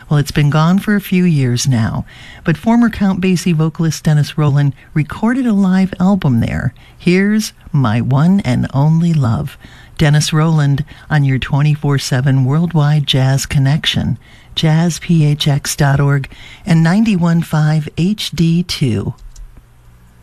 Well, it's been gone for a few years now, but former Count Basie vocalist Dennis Roland recorded a live album there. Here's My One and Only Love. Dennis Roland on your 24/7 worldwide jazz connection, jazzphx.org and 91.5 HD2.